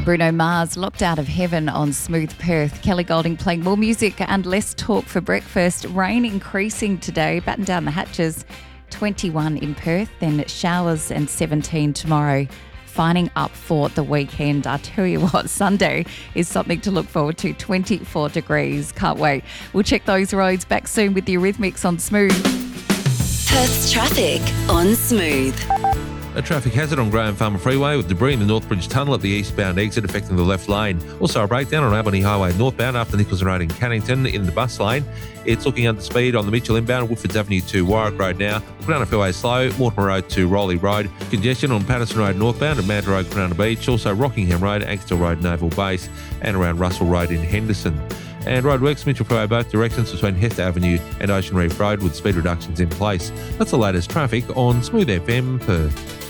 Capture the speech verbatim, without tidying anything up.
Bruno Mars, Locked Out of Heaven on Smooth Perth. Kelly Golding playing more music and less talk for breakfast. Rain increasing today, batten down the hatches. twenty-one in Perth, then showers and seventeen tomorrow. Fining up for the weekend. I tell you what, Sunday is something to look forward to. twenty-four degrees. Can't wait. We'll check those roads back soon with the Eurythmics on Smooth. Perth's traffic on Smooth. A traffic hazard on Graham Farmer Freeway with debris in the Northbridge Tunnel at the eastbound exit affecting the left lane. Also a breakdown on Albany Highway northbound after Nicholson Road in Cannington in the bus lane. It's looking under speed on the Mitchell inbound, Woodfords Avenue to Warwick Road now. Cronulla Fairway slow, Mortimer Road to Rowley Road. Congestion on Patterson Road northbound at Manta Road, Cronulla Beach. Also Rockingham Road, Axtell Road, Naval Base, and around Russell Road in Henderson. And roadworks, Mitchell Freeway both directions between Hester Avenue and Ocean Reef Road with speed reductions in place. That's the latest traffic on Smooth F M Perth.